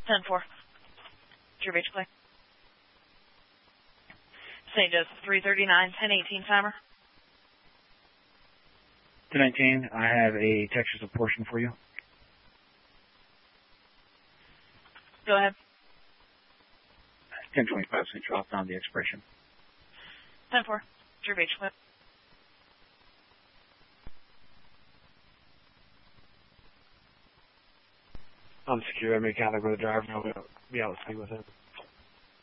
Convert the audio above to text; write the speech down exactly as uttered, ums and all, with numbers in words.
ten four. Drew Beach Clay. Saint Joseph three thirty-nine, ten eighteen timer. ten nineteen, I have a Texas apportion for you. Go ahead. ten twenty-five, so drop down the expression. ten four. Drew Beach Clay. I'm secure. I'm in contact with the driver. I'll be able to speak with him.